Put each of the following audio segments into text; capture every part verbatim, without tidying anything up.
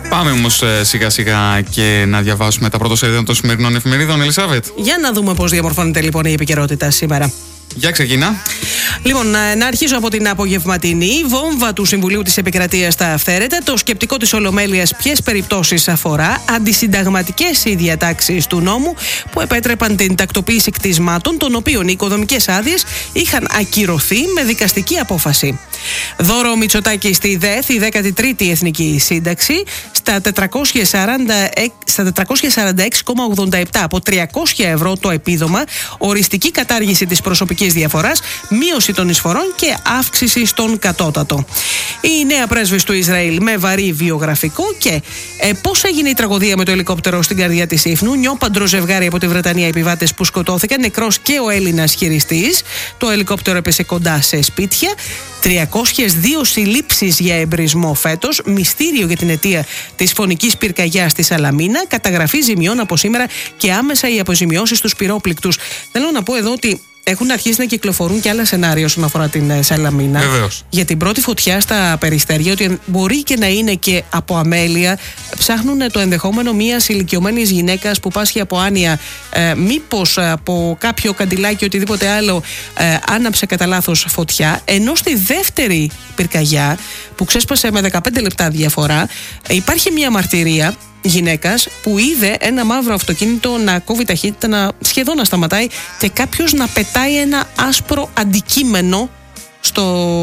Πάμε όμως σιγά σιγά και να διαβάσουμε τα πρωτοσέλιδα των σημερινών εφημερίδων, Ελισάβετ. Για να δούμε πώς διαμορφώνεται λοιπόν η επικαιρότητα σήμερα. Για ξεκινά. Λοιπόν, να αρχίσω από την απογευματινή. Βόμβα του Συμβουλίου της Επικρατείας στα αυθαίρετα. Το σκεπτικό της Ολομέλειας ποιες περιπτώσεις αφορά. Αντισυνταγματικές οι διατάξεις του νόμου που επέτρεπαν την τακτοποίηση κτισμάτων, των οποίων οι οικοδομικές άδειες είχαν ακυρωθεί με δικαστική απόφαση. Δώρο Μητσοτάκη στη ΔΕΘ, η δέκατη τρίτη Εθνική Σύνταξη, στα τετρακόσια σαράντα έξι κόμμα ογδόντα επτά από τριακόσια ευρώ το επίδομα, οριστική κατάργηση της προσωπικής διαφοράς, μείωση των εισφορών και αύξηση στον κατώτατο. Η νέα πρέσβης του Ισραήλ με βαρύ βιογραφικό και ε, πώς έγινε η τραγωδία με το ελικόπτερο στην καρδιά της ύφνου. Νιώπαντρο ζευγάρι από τη Βρετανία, επιβάτες που σκοτώθηκαν, νεκρός και ο Έλληνας χειριστής. Το ελικόπτερο έπεσε κοντά σε σπίτια. τριακόσιες δύο συλλήψεις για εμπρισμό φέτος. Μυστήριο για την αιτία της φωνικής πυρκαγιάς στη Σαλαμίνα. Καταγραφή ζημιών από σήμερα και άμεσα οι αποζημιώσεις στους πυρόπληκτους. Θέλω να πω εδώ ότι έχουν αρχίσει να κυκλοφορούν και άλλα σενάρια όσον αφορά την Σαλαμίνα. Βεβαίως. Για την πρώτη φωτιά στα Περιστέρια, ότι μπορεί και να είναι και από αμέλεια. Ψάχνουν το ενδεχόμενο μιας ηλικιωμένης γυναίκας που πάσχει από άνοια, ε, μήπως από κάποιο καντιλάκι, οτιδήποτε άλλο, ε, άναψε κατά λάθος φωτιά. Ενώ στη δεύτερη πυρκαγιά, που ξέσπασε με δεκαπέντε λεπτά διαφορά, ε, υπάρχει μια μαρτυρία γυναίκας που είδε ένα μαύρο αυτοκίνητο να κόβει ταχύτητα, να σχεδόν να σταματάει και κάποιος να πετάει ένα άσπρο αντικείμενο στο,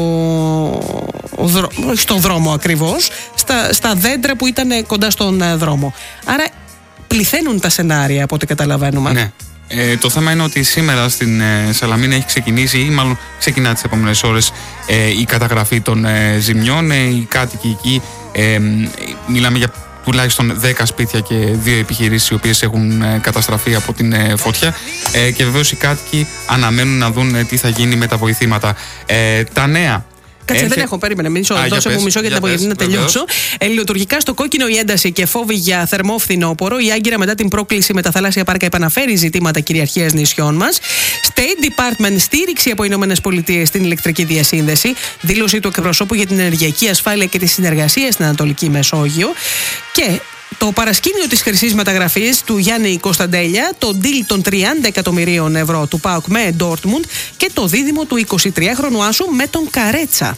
δρό... στο δρόμο ακριβώς, στα, στα δέντρα που ήταν κοντά στον δρόμο. Άρα πληθαίνουν τα σενάρια από ό,τι καταλαβαίνουμε. Ναι. Ε, το θέμα είναι ότι σήμερα στην ε, Σαλαμίνα έχει ξεκινήσει, ή μάλλον ξεκινά τις επόμενες ώρες, ε, η καταγραφή των ε, ζημιών. Ε, οι κάτοικοι εκεί, ε, μιλάμε για τουλάχιστον δέκα σπίτια και δύο επιχειρήσεις οι οποίες έχουν ε, καταστραφεί από την ε, φωτιά, ε, και βεβαίως οι κάτοικοι αναμένουν να δουν ε, τι θα γίνει με τα βοηθήματα. Ε, τα νέα. Κάτσε, Έρχε... δεν έχω, περίμενε. Μισό, δώσε μου μισό για την απογευματινή να τελειώσω. Ελληνοτουρκικά στο κόκκινο η ένταση και φόβοι για θερμό φθινόπωρο. Η Άγκυρα μετά την πρόκληση με τα θαλάσσια πάρκα επαναφέρει ζητήματα κυριαρχίας νησιών μας. State Department, στήριξη από Ηνωμένες Πολιτείες στην ηλεκτρική διασύνδεση. Δήλωση του εκπροσώπου για την ενεργειακή ασφάλεια και τη συνεργασία στην Ανατολική Μεσόγειο. Και το παρασκήνιο της χρυσής μεταγραφής του Γιάννη Κωνσταντέλια, το deal των τριάντα εκατομμυρίων ευρώ του ΠΑΟΚ με Ντόρτμουντ και το δίδυμο του εικοσιτριάχρονου Άσου με τον Καρέτσα.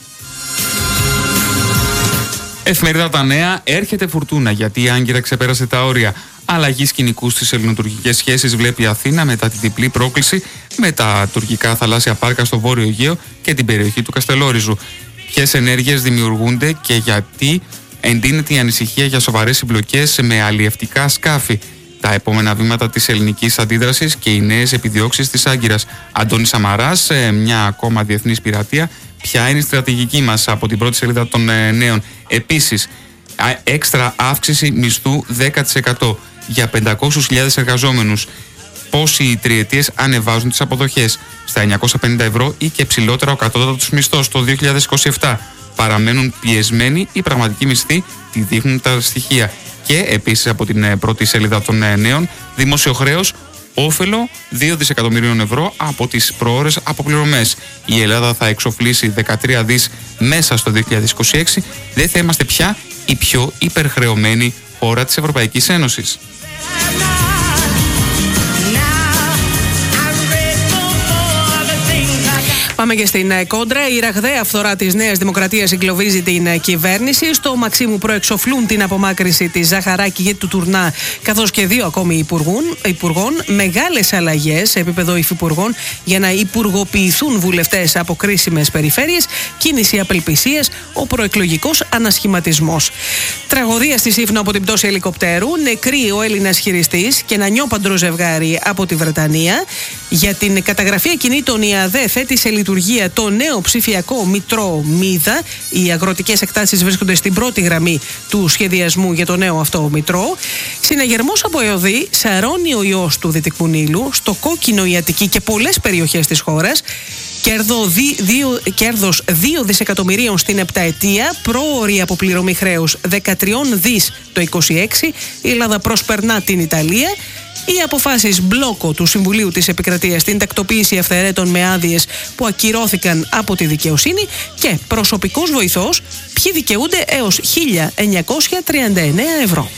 Εφημερίδα Τα Νέα. Έρχεται φουρτούνα γιατί η Άγκυρα ξεπέρασε τα όρια. Αλλαγή σκηνικού στις ελληνοτουρκικές σχέσεις βλέπει η Αθήνα μετά την διπλή πρόκληση με τα τουρκικά θαλάσσια πάρκα στο Βόρειο Αιγαίο και την περιοχή του Καστελόριζου. Ποιες ενέργειες δημιουργούνται και γιατί εντείνεται η ανησυχία για σοβαρές συμπλοκές με αλλιευτικά σκάφη. Τα επόμενα βήματα της ελληνικής αντίδρασης και οι νέες επιδιώξεις της Άγκυρας. Αντώνης Σαμαράς, μια ακόμα διεθνής πειρατεία. Ποια είναι η στρατηγική μας, από την πρώτη σελίδα των νέων. Επίσης, έξτρα αύξηση μισθού δέκα τοις εκατό για πεντακόσιες χιλιάδες εργαζόμενους. Πώς οι τριετίες ανεβάζουν τις αποδοχές στα εννιακόσια πενήντα ευρώ ή και ψηλότερα ο κατώτατος μισθός το δύο χιλιάδες είκοσι επτά. Παραμένουν πιεσμένοι, οι πραγματικοί μισθοί, τη δείχνουν τα στοιχεία. Και επίσης από την πρώτη σελίδα των νέων, δημόσιο χρέος, όφελο δύο δισεκατομμυρίων ευρώ από τις προώρες αποπληρωμές. Η Ελλάδα θα εξοφλήσει δεκατρία δις μέσα στο δύο χιλιάδες είκοσι έξι. Δεν θα είμαστε πια η πιο υπερχρεωμένη χώρα της Ευρωπαϊκής Ένωσης. Πάμε και στην κόντρα. Η ραγδαία φθορά της Νέας Δημοκρατίας εγκλωβίζει την κυβέρνηση. Στο Μαξίμου προεξοφλούν την απομάκρυνση της Ζαχαράκη και του Τουρνά, καθώς και δύο ακόμη υπουργών. υπουργών. Μεγάλες αλλαγές σε επίπεδο υφυπουργών για να υπουργοποιηθούν βουλευτές από κρίσιμες περιφέρειες. Κίνηση απελπισίας, ο προεκλογικός ανασχηματισμός. Τραγωδία στη Σύφνο από την πτώση ελικοπτέρου. Νεκρή ο Έλληνας χειριστής και ένα νιώπαντρο ζευγάρι από τη Βρετανία. Για την καταγραφή ακινήτων η ΑΔΕ θέτει σε λειτουργία το νέο ψηφιακό Μητρό Μίδα. Οι αγροτικές εκτάσεις βρίσκονται στην πρώτη γραμμή του σχεδιασμού για το νέο αυτό Μητρό. Συναγερμός από ΕΟΔΗ, σαρώνει ο ιός του Δυτικού Νείλου, στο κόκκινο η Αττική και πολλές περιοχές της χώρας. Κέρδος δύο δισεκατομμυρίων στην επταετία, πρόωρη αποπληρωμή χρέους δεκατρία δις το είκοσι έξι. Η Ελλάδα προσπερνά την Ιταλία. Οι αποφάσεις μπλόκο του Συμβουλίου της Επικρατείας στην τακτοποίηση αυθαιρέτων με άδειες που ακυρώθηκαν από τη δικαιοσύνη και προσωπικός βοηθός, ποιοι δικαιούνται έως χίλια εννιακόσια τριάντα εννέα ευρώ.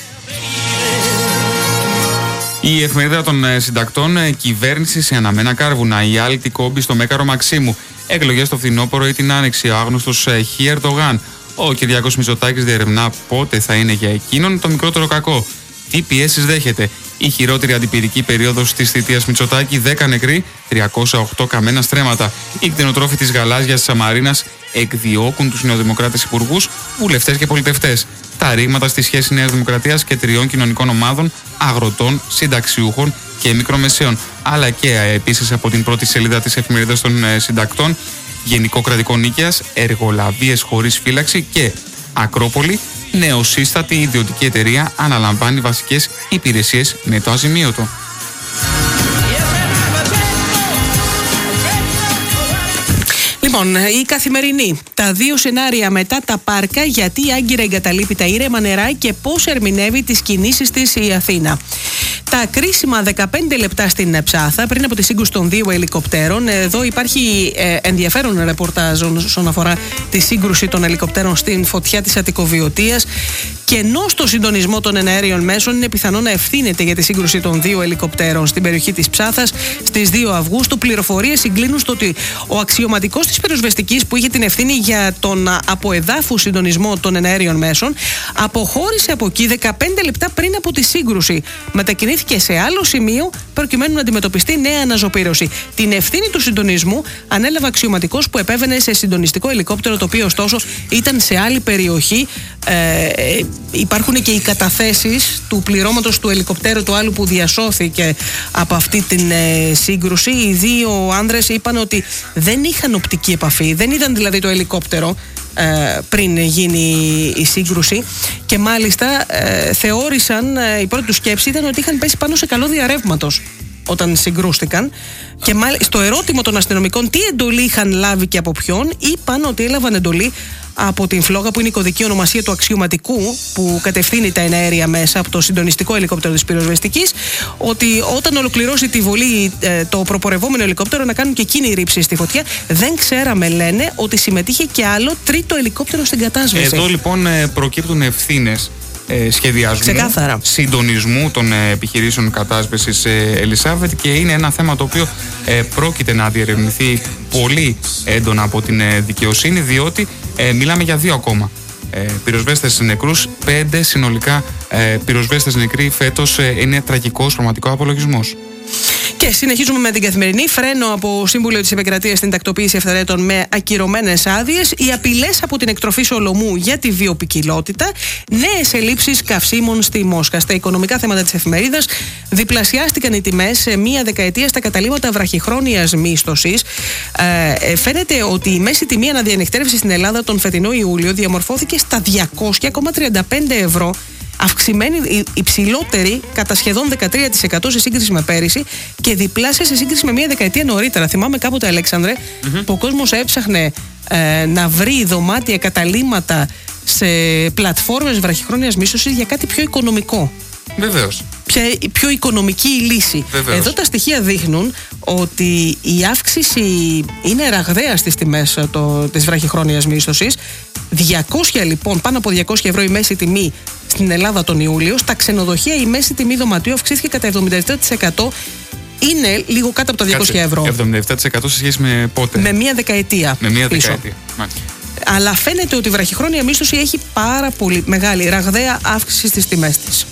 Η εφημερίδα των συντακτών, κυβέρνηση σε αναμένα κάρβουνα, η άλυτη κόμπη στο Μέκαρο Μαξίμου, εκλογές στο φθινόπωρο ή την άνοιξη, ο άγνωστος Χ. Ερντογάν. Ο Κυριάκος Μητσοτάκης διερευνά πότε θα είναι για εκείνον το μικρότερο κακό. Τι πιέσεις δέχεται. Η χειρότερη αντιπυρική περίοδος της θητείας Μητσοτάκη, δέκα νεκροί, τριακόσια οκτώ καμένα στρέμματα. Οι κτηνοτρόφοι της Γαλάζιας της Σαμαρίνας εκδιώκουν τους νεοδημοκράτες υπουργούς, βουλευτές και πολιτευτές. Τα ρήγματα στη σχέση Νέας Δημοκρατίας και τριών κοινωνικών ομάδων, αγροτών, συνταξιούχων και μικρομεσαίων. Αλλά και επίσης από την πρώτη σελίδα της εφημερίδας των συντακτών, Γενικό Κρατικό Νίκαιας, εργολαβίες χωρίς φύλαξη και Ακρόπολη, νεοσύστατη ιδιωτική εταιρεία αναλαμβάνει βασικές υπηρεσίες με το αζημίωτο. Λοιπόν, η Καθημερινή. Τα δύο σενάρια μετά τα πάρκα, γιατί η Άγκυρα εγκαταλείπει τα ήρεμα νερά και πώς ερμηνεύει τις κινήσεις της η Αθήνα. Τα κρίσιμα δεκαπέντε λεπτά στην Ψάθα πριν από τη σύγκρουση των δύο ελικοπτέρων. Εδώ υπάρχει ε, ενδιαφέρον ρεπορτάζ όσον αφορά τη σύγκρουση των ελικοπτέρων στην φωτιά της Αττικοβιωτίας. Και ενώ στο συντονισμό των εναέριων μέσων είναι πιθανό να ευθύνεται για τη σύγκρουση των δύο ελικοπτέρων στην περιοχή της Ψάθας στις δύο Αυγούστου, πληροφορίες συγκλίνουν στο ότι ο αξιωματικός της πυροσβεστικής που είχε την ευθύνη για τον αποεδάφου συντονισμό των εναέριων μέσων αποχώρησε από εκεί δεκαπέντε λεπτά πριν από τη σύγκρουση. Μετακινήθηκε σε άλλο σημείο προκειμένου να αντιμετωπιστεί νέα αναζωπήρωση. Την ευθύνη του συντονισμού ανέλαβε αξιωματικός που επέβαινε σε συντονιστικό ελικόπτερο, το οποίο ωστόσο ήταν σε άλλη περιοχή. Ε, υπάρχουν και οι καταθέσεις του πληρώματος του ελικοπτέρου του άλλου που διασώθηκε από αυτή την ε, σύγκρουση. Οι δύο άνδρες είπαν ότι δεν είχαν οπτική επαφή, δεν είδαν δηλαδή το ελικόπτερο ε, πριν γίνει η σύγκρουση και μάλιστα ε, θεώρησαν, ε, η πρώτη του σκέψη ήταν ότι είχαν πέσει πάνω σε καλώδια ρεύματος όταν συγκρούστηκαν. Και μάλιστα στο ερώτημα των αστυνομικών τι εντολή είχαν λάβει και από ποιον, είπαν ότι έλαβαν εντολή από την Φλόγα, που είναι η κωδική ονομασία του αξιωματικού που κατευθύνει τα εναέρια μέσα από το συντονιστικό ελικόπτερο της πυροσβεστικής, ότι όταν ολοκληρώσει τη βολή ε, το προπορευόμενο ελικόπτερο να κάνουν και εκείνη ρήψη στη φωτιά. Δεν ξέραμε, λένε, ότι συμμετείχε και άλλο τρίτο ελικόπτερο στην κατάσβεση. Εδώ λοιπόν προκύπτουν ευθύνες σχεδιασμού, ξεκάθαρα, συντονισμού των επιχειρήσεων κατάσβεσης, Ελισάβετ, και είναι ένα θέμα το οποίο πρόκειται να διερευνηθεί πολύ έντονα από την δικαιοσύνη, διότι μιλάμε για δύο ακόμα πυροσβέστες νεκρούς, πέντε συνολικά πυροσβέστες νεκροί φέτος. Είναι τραγικός πραγματικό απολογισμός. Και συνεχίζουμε με την Καθημερινή. Φρένο από Σύμβουλο της Επικρατείας στην τακτοποίηση αυθαιρέτων με ακυρωμένες άδειες. Οι απειλές από την εκτροφή Σολομού για τη βιοποικιλότητα. Νέες ελλείψεις καυσίμων στη Μόσχα. Στα οικονομικά θέματα της εφημερίδας, διπλασιάστηκαν οι τιμές σε μία δεκαετία στα καταλύματα βραχυχρόνιας μίσθωσης. Ε, φαίνεται ότι η μέση τιμή αναδιανυκτέρευσης στην Ελλάδα τον φετινό Ιούλιο διαμορφώθηκε στα διακόσια κόμμα τριάντα πέντε ευρώ. Αυξημένη, υψηλότερη κατά σχεδόν δεκατρία τοις εκατό σε σύγκριση με πέρυσι και διπλάσια σε σύγκριση με μία δεκαετία νωρίτερα. Θυμάμαι κάποτε, Αλέξανδρε, mm-hmm. που ο κόσμος έψαχνε ε, να βρει δωμάτια, καταλύματα σε πλατφόρμες βραχυχρόνιας μίσθωσης για κάτι πιο οικονομικό. Βεβαίως. Ποια, πιο οικονομική η λύση. Βεβαίως. Εδώ τα στοιχεία δείχνουν ότι η αύξηση είναι ραγδαία στις τιμές το, της βραχυχρόνιας μίσθωσης. διακόσια λοιπόν, πάνω από διακόσια ευρώ η μέση τιμή στην Ελλάδα τον Ιούλιο. Στα ξενοδοχεία η μέση τιμή δωματίου αυξήθηκε κατά εβδομήντα επτά τοις εκατό. Είναι λίγο κάτω από τα διακόσια ευρώ. εβδομήντα επτά τοις εκατό σε σχέση με πότε? Με μία δεκαετία. Με μία πίσω. δεκαετία. Μάλιστα. Αλλά φαίνεται ότι η βραχυχρόνια μίσθωση έχει πάρα πολύ μεγάλη, ραγδαία αύξηση στις τιμές της.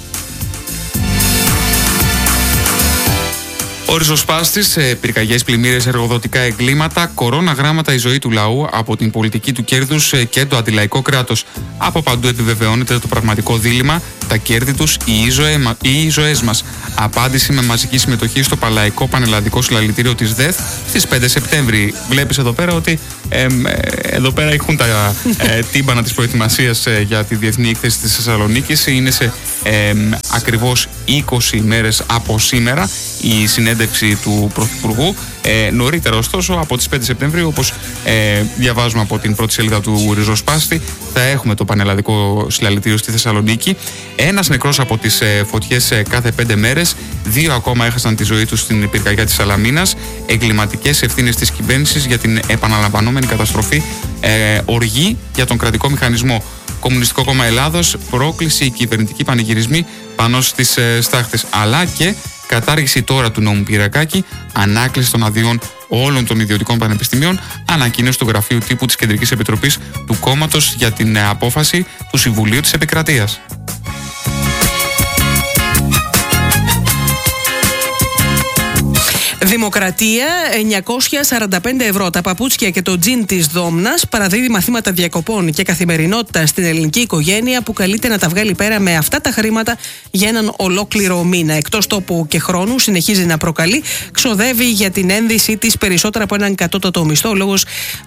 Ο ριζοσπάστης, πυρκαγιές, πλημμύρες, εργοδοτικά εγκλήματα, κορώνα γράμματα η ζωή του λαού από την πολιτική του κέρδους και το αντιλαϊκό κράτος. Από παντού επιβεβαιώνεται το πραγματικό δίλημμα, τα κέρδη τους ή οι ζωές μας. Απάντηση με μαζική συμμετοχή στο Παλαϊκό Πανελλαδικό Συλλαλητήριο της ΔΕΘ στις πέντε Σεπτέμβρη. Βλέπεις εδώ πέρα ότι ε, εδώ πέρα έχουν τα ε, τύμπανα της προετοιμασίας ε, για τη Διεθνή Έκθεση της Θεσσαλονίκης. Είναι σε ε, ακριβώς είκοσι μέρες από σήμερα η συνέντευξη του Πρωθυπουργού. Ε, νωρίτερα, ωστόσο, από τις πέντε Σεπτεμβρίου, όπως ε, διαβάζουμε από την πρώτη σελίδα του ριζοσπάστη, θα έχουμε το Πανελλαδικό Συλλαλητήριο στη Θεσσαλονίκη. Ένας νεκρός από τις ε, φωτιές ε, κάθε πέντε μέρες, δύο ακόμα έχασαν τη ζωή τους στην πυρκαγιά της Σαλαμίνας. Εγκληματικές ευθύνες της κυβέρνησης για την επαναλαμβανόμενη καταστροφή, ε, οργή για τον κρατικό μηχανισμό. Κομμουνιστικό Κόμμα Ελλάδος, πρόκληση, κυβερνητικοί πανηγυρισμοί πάνω στις ε, στάχτες, αλλά και κατάργηση τώρα του νόμου Πυρακάκη, ανάκληση των αδειών όλων των ιδιωτικών πανεπιστημίων, ανακοίνωση του Γραφείου Τύπου της Κεντρικής Επιτροπής του Κόμματος για την απόφαση του Συμβουλίου της Επικρατείας. Δημοκρατία, εννιακόσια σαράντα πέντε ευρώ. Τα παπούτσια και το τζιν της Δόμνας παραδίδει μαθήματα διακοπών και καθημερινότητα στην ελληνική οικογένεια που καλείται να τα βγάλει πέρα με αυτά τα χρήματα για έναν ολόκληρο μήνα. Εκτός τόπου και χρόνου, συνεχίζει να προκαλεί, ξοδεύει για την ένδυση της περισσότερα από έναν κατώτατο μισθό. Ο λόγος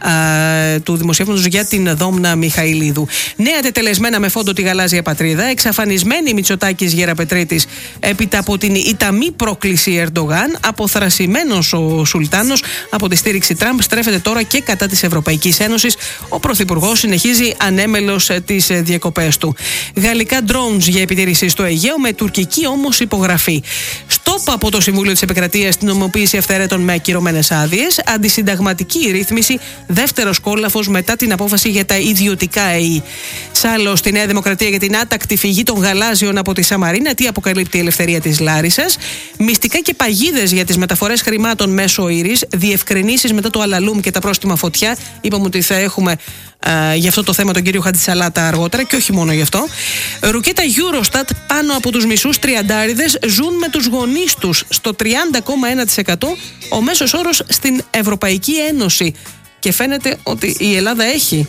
α, του δημοσιεύματος για την Δόμνα Μιχαηλίδου. Νέα τετελεσμένα με φόντο τη γαλάζια πατρίδα, εξαφανισμένη Μητσοτάκης Γεραπετρίτης έπειτα από την ηταμή πρόκληση Ερντογάν, αποθρασιμένη ο Σουλτάνος από τη στήριξη Τραμπ, στρέφεται τώρα και κατά της Ευρωπαϊκής Ένωσης. Ο Πρωθυπουργός συνεχίζει ανέμελος τις διακοπές του. Γαλλικά drones για επιτήρηση στο Αιγαίο με τουρκική όμως υπογραφή. Στόπ από το Συμβούλιο της Επικρατείας στην νομοποίηση ευθερέτων με ακυρωμένες άδειες. Αντισυνταγματική ρύθμιση, δεύτερος κόλαφος μετά την απόφαση για τα ιδιωτικά ΕΗ. Σάλλο στη Νέα Δημοκρατία για την άτακτη φυγή των γαλάζιων από τη Σαμαρίνα. Τι αποκαλύπτει η ελευθερία της Λάρισσας. Μυστικά και παγίδες για τις μεταφορές χρημάτων μέσω ήρης, διευκρινήσεις μετά το Αλαλούμ και τα πρόστιμα φωτιά. Είπαμε ότι θα έχουμε α, γι' αυτό το θέμα τον κύριο Χατζησαλάτα αργότερα και όχι μόνο γι' αυτό. Ρουκέτα Eurostat, πάνω από τους μισούς τριαντάριδες ζουν με τους γονείς τους στο τριάντα κόμμα ένα τοις εκατό ο μέσος όρος στην Ευρωπαϊκή Ένωση. Και φαίνεται ότι η Ελλάδα έχει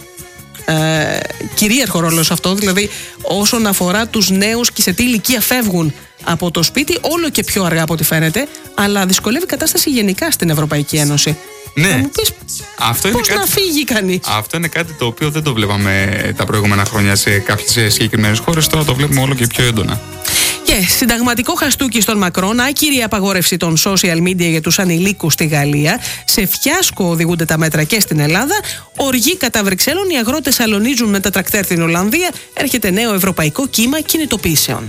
ε, κυρίαρχο ρόλο σε αυτό, δηλαδή όσον αφορά τους νέους και σε τι ηλικία φεύγουν από το σπίτι, όλο και πιο αργά από ό,τι φαίνεται, αλλά δυσκολεύει η κατάσταση γενικά στην Ευρωπαϊκή Ένωση. Ναι. Θα μου πεις αυτό πώς είναι να κάτι... φύγει κανείς. Αυτό είναι κάτι το οποίο δεν το βλέπαμε τα προηγούμενα χρόνια σε κάποιες συγκεκριμένες χώρες, τώρα το βλέπουμε όλο και πιο έντονα. Και συνταγματικό χαστούκι στον Μακρόν, άκυρη απαγόρευση των social media για τους ανηλίκους στη Γαλλία. Σε φιάσκο οδηγούνται τα μέτρα και στην Ελλάδα. Οργή κατά Βρυξέλλων, οι αγρότες αλωνίζουν με τα τρακτέρ στην Ολλανδία. Έρχεται νέο ευρωπαϊκό κύμα κινητοποιήσεων.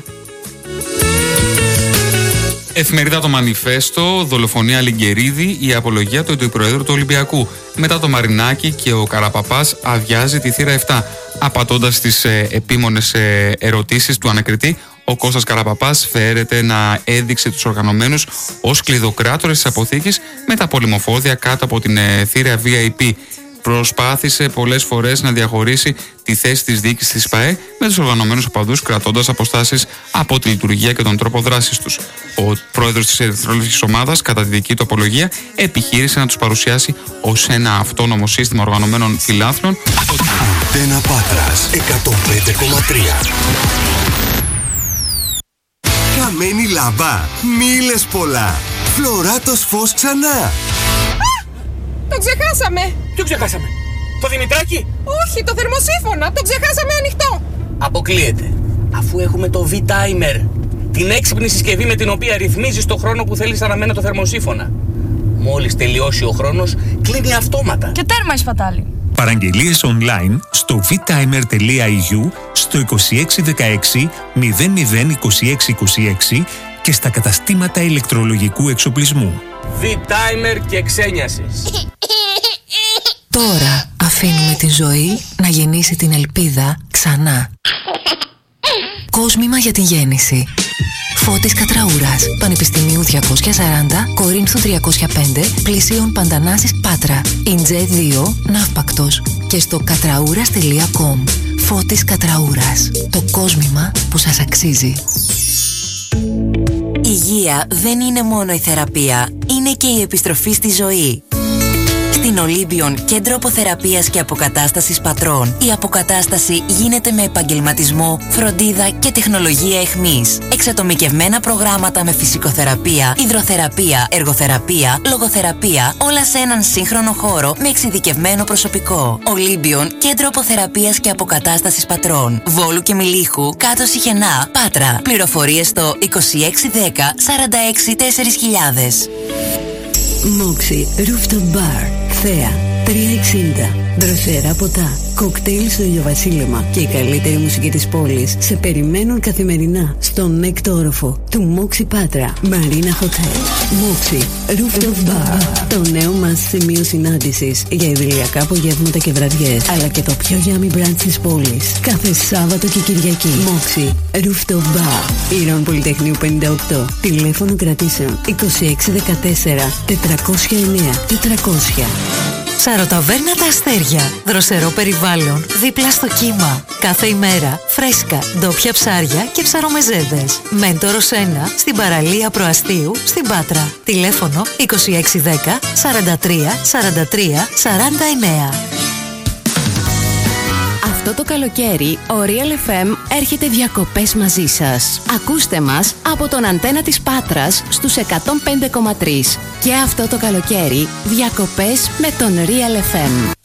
Εφημερίδα Το Μανιφέστο, δολοφονία Λιγκερίδη, η απολογία του Αντιπροέδρου του Ολυμπιακού. Μετά το Μαρινάκι και ο Καραπαπάς αδειάζει τη θύρα επτά. Απαντώντας στις ε, επίμονες ε, ερωτήσεις του ανακριτή, ο Κώστας Καραπαπάς φέρεται να έδειξε τους οργανωμένους ως κλειδοκράτορες της αποθήκης με τα πολυμοφόδια κάτω από την ε, θύρα βι άι πι. Προσπάθησε πολλές φορές να διαχωρίσει τη θέση της διοίκησης της ΠΑΕ με τους οργανωμένους οπαδούς, κρατώντας αποστάσεις από τη λειτουργία και τον τρόπο δράσης τους. Ο πρόεδρος της ερυθρόλευκης ομάδας, κατά τη δική του απολογία, επιχείρησε να τους παρουσιάσει ως ένα αυτόνομο σύστημα οργανωμένων φιλάθλων. Αντένα Πάτρας εκατόν πέντε κόμμα τρία. Καμένη λάμπα, μίλες πολλά. Φλωράτος φως ξανά. Το ξεχάσαμε! Ποιο ξεχάσαμε? Το Δημητράκη? Όχι, το θερμοσύφωνα! Το ξεχάσαμε ανοιχτό! Αποκλείεται. Αφού έχουμε το V-Timer, την έξυπνη συσκευή με την οποία ρυθμίζεις το χρόνο που θέλεις να αναμένα το θερμοσύφωνα. Μόλις τελειώσει ο χρόνος, κλείνει αυτόματα. Και τέρμα η σπατάλη. Παραγγελίες online στο vtimer.eu, στο είκοσι έξι δεκαέξι μηδέν μηδέν είκοσι έξι είκοσι έξι και στα καταστήματα ηλεκτρολογικού εξοπλισμού. V-Timer και ξένιασης. Τώρα αφήνουμε τη ζωή να γεννήσει την ελπίδα ξανά. Κόσμημα για τη γέννηση. Φώτης Κατραούρας, Πανεπιστημίου διακόσια σαράντα, Κορίνθου τριακόσια πέντε, Πλησίων Παντανάσης Πάτρα, Ιντζέ δύο, Ναύπακτος και στο κατραούρας τελεία κομ. Φώτης Κατραούρας, το κόσμημα που σας αξίζει. Υγεία δεν είναι μόνο η θεραπεία, είναι και η επιστροφή στη ζωή. Στην Ολύμπιον, κέντρο αποθεραπείας και αποκατάστασης πατρών, η αποκατάσταση γίνεται με επαγγελματισμό, φροντίδα και τεχνολογία εχμής. Εξατομικευμένα προγράμματα με φυσικοθεραπεία, υδροθεραπεία, εργοθεραπεία, λογοθεραπεία, όλα σε έναν σύγχρονο χώρο με εξειδικευμένο προσωπικό. Ολύμπιον, κέντρο αποθεραπείας και αποκατάστασης πατρών. Βόλου και Μιλίχου, κάτω Σιχενά, Πάτρα. Πληροφορίες στο είκοσι έξι δέκα σαράντα έξι τέσσερις χιλιάδες. Moxie Rooftop Bar, Θέα. τριακόσια εξήντα. Δροσερά ποτά, κοκτέιλ στο ηλιοβασίλεμα και η καλύτερη μουσική της πόλης σε περιμένουν καθημερινά στον έκτο όροφο του Μόξι Πάτρα Marina Hotel. Μόξι Rooftop Bar. Το νέο μας σημείο συνάντησης για ιδηλιακά απογεύματα και βραδιές, αλλά και το πιο yummy brunch της πόλης. Κάθε Σάββατο και Κυριακή. Μόξι Rooftop Bar. Ήρων Πολυτεχνείου πενήντα οκτώ. Τηλέφωνο κρατήσεων είκοσι έξι δεκατέσσερα τετρακόσια εννέα τετρακόσια. Ψαροταβέρνα Τα Αστέρια. Δροσερό περιβάλλον, δίπλα στο κύμα. Κάθε ημέρα φρέσκα, ντόπια ψάρια και ψαρομεζέδες. Μέντορος ένα, στην παραλία Προαστίου, στην Πάτρα. Τηλέφωνο είκοσι έξι δέκα σαράντα τρία σαράντα τρία σαράντα εννέα. Αυτό το καλοκαίρι ο Real εφ εμ έρχεται διακοπές μαζί σας. Ακούστε μας από τον αντένα της Πάτρας στους εκατόν πέντε κόμμα τρία. Και αυτό το καλοκαίρι διακοπές με τον Real εφ εμ.